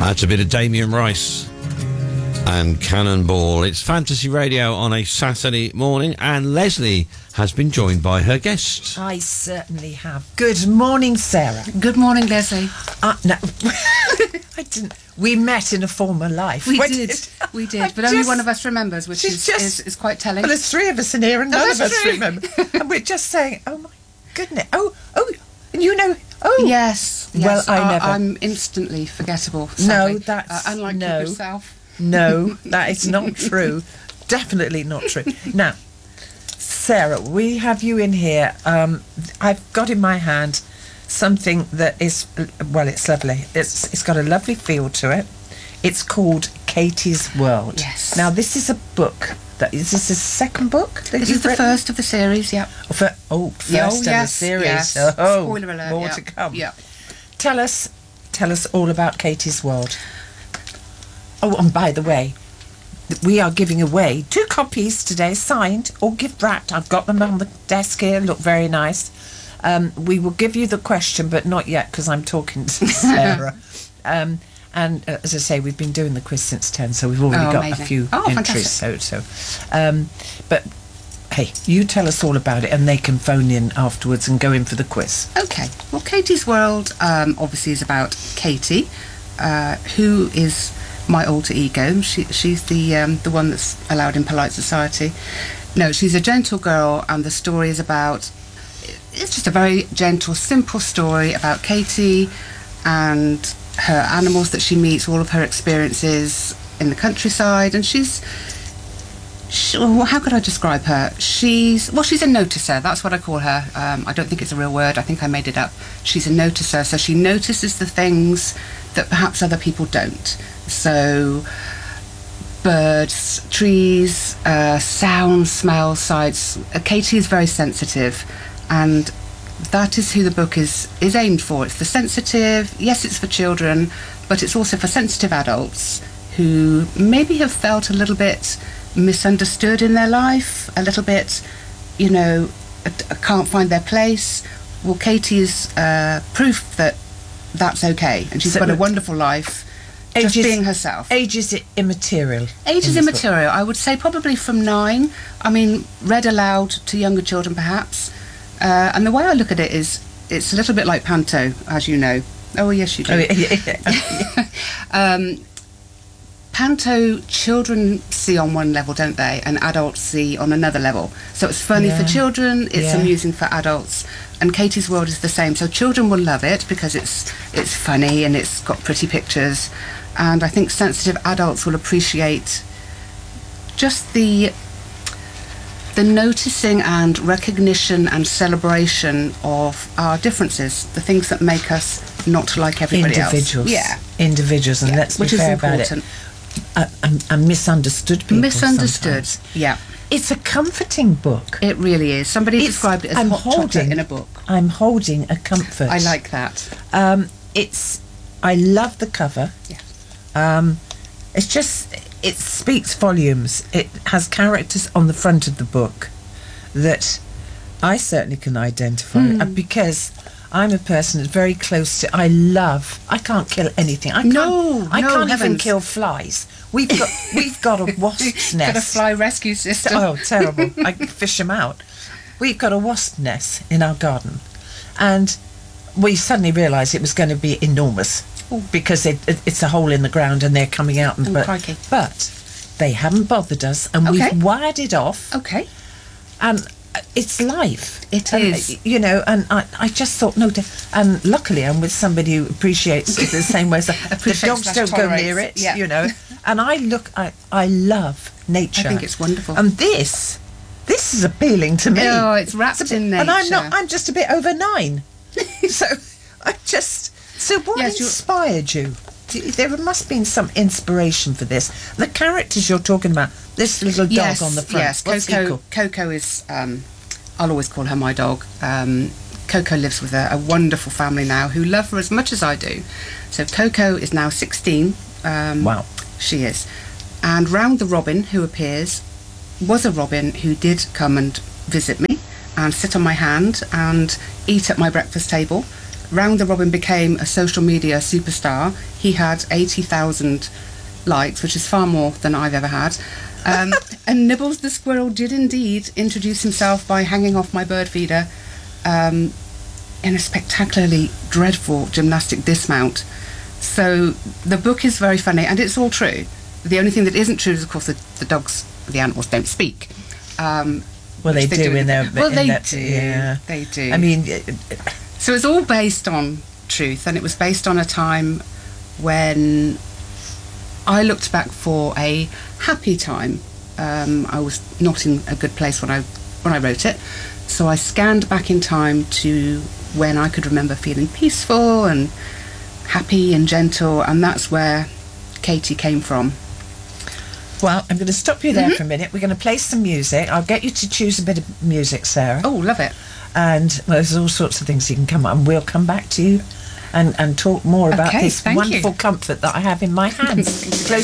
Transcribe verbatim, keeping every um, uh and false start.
That's a bit of Damien Rice and Cannonball. It's Fantasy Radio on a Saturday morning, and Leslie has been joined by her guests. I certainly have. Good morning, Sarah. Good morning, Leslie. Uh, no, I didn't. We met in a former life. We What did, we did, but I only just- one of us remembers, which she's is, just- is is quite telling. Well, there's three of us in here, and Oh, none of that's us true. remember. And we're just saying, "Oh my goodness! Oh, oh, you know, oh, Yes, yes. Well, I never- I'm instantly forgettable. No, Sadly. that's- uh, unlike no. you yourself. No, that is not true. Definitely not true. Now, Sarah, we have you in here. Um, I've got in my hand something that is, well, it's lovely. It's it's got a lovely feel to it. It's called Katie's World. Yes. Now, this is a book. That is this the second book that This you've is the written? first of the series. Yep. Oh, for, oh, first Yeah, oh, of yes, the series. yes. Oh, Spoiler alert. more yeah. to come. Yeah. Tell us, tell us all about Katie's World. Oh, and by the way, we are giving away two copies today, signed or gift wrapped. I've got them on the desk here. Look very nice. Um, we will give you the question, but not yet because I'm talking to Sarah. um, and uh, as I say, we've been doing the quiz since ten, so we've already Oh, got amazing. a few Oh, entries. fantastic. So, so, um, but hey, you tell us all about it, and they can phone in afterwards and go in for the quiz. Okay. Well, Katie's World um, obviously is about Katie, uh, who is my alter ego. She, she's the um, the one that's allowed in polite society. No, she's a gentle girl, and the story is about. It's just a very gentle, simple story about Katie and her animals that she meets, all of her experiences in the countryside, and she's. She, well, how could I describe her? She's well, she's a noticer. That's what I call her. Um, I don't think it's a real word. I think I made it up. She's a noticer, so she notices the things that perhaps other people don't. So, birds, trees, uh, sounds, smells, sights. Uh, Katie is very sensitive, and that is who the book is is aimed for. It's for sensitive. Yes, it's for children, but it's also for sensitive adults who maybe have felt a little bit misunderstood in their life, a little bit, you know, uh, can't find their place. Well, Katie is uh, proof that that's okay, and she's So got a look, wonderful life, Age just is- being herself. Age is immaterial. Age is in this book. immaterial. I would say probably from nine. I mean, read aloud to younger children, perhaps. Uh, and the way I look at it is, it's a little bit like Panto, as you know. Oh, yes, you do. Oh, yeah, yeah. um, Panto, children see on one level, don't they? And adults see on another level. So it's funny Yeah. for children, it's Yeah. amusing for adults. And Katie's World is the same. So children will love it because it's it's funny and it's got pretty pictures. And I think sensitive adults will appreciate just the the noticing and recognition and celebration of our differences, the things that make us not like everybody Individuals. else. Yeah. Individuals, and Yeah, let's be which is fair important. about it. Uh, and, and misunderstood people. Misunderstood. sometimes. Yeah, It's a comforting book. it really is. Somebody It's- described it as I'm hot chocolate holding- in a book. I'm holding a comfort. I like that. Um, it's. I love the cover. Yeah. Um, it's just. It speaks volumes. It has characters on the front of the book that I certainly can identify Hmm. uh, because I'm a person that's very close to. I love. I can't kill anything. I can't. No, I no, can't even heavens. kill flies. We've got. We've got a wasp's nest. Got a fly rescue system. Oh, terrible. I can fish them out. We've got a wasp nest in our garden, and we suddenly realised it was going to be enormous Ooh. because it, it, it's a hole in the ground and they're coming out. And, Oh, but, crikey. but they haven't bothered us, and Okay. we've wired it off, Okay. and it's life. It And, is. uh, You know, and I, I just thought, no, d- and luckily I'm with somebody who appreciates it the same way as the Appreciates dogs slash don't go tolerates, near it, yeah. you know. And I look, I, I love nature. I think it's wonderful. And this, this is appealing to me. Oh, it's wrapped a bit- in And I'm not, nature. I'm just a bit over nine. so I just, so what Yes, you're- inspired you? D- There must have been some inspiration for this. The characters you're talking about, this little dog Yes, on the front. yes. What's he Coco. called? Coco is. Um, I'll always call her my dog. Um, Coco lives with a, a wonderful family now who love her as much as I do. So Coco is now sixteen. Um, Wow. She is. And Round the Robin, who appears, was a robin who did come and visit me and sit on my hand and eat at my breakfast table. Round the Robin became a social media superstar. He had eighty thousand likes, which is far more than I've ever had. Um, and Nibbles the squirrel did indeed introduce himself by hanging off my bird feeder um, in a spectacularly dreadful gymnastic dismount. So the book is very funny, and it's all true. The only thing that isn't true is, of course, the, the dogs, the animals don't speak. Um, well, they, they do, do in their... well, in they that, do. Yeah. They do. I mean... So it's all based on truth, and it was based on a time when I looked back for a happy time. Um, I was not in a good place when I when I wrote it, so I scanned back in time to when I could remember feeling peaceful and happy and gentle, and that's where Katie came from. Well, I'm going to stop you there Mm-hmm. for a minute. We're going to play some music. I'll get you to choose a bit of music, Sarah. Oh, love it. And well, there's all sorts of things you can come up, and we'll come back to you and, and talk more about Okay, this thank you. wonderful comfort that I have in my hands. Close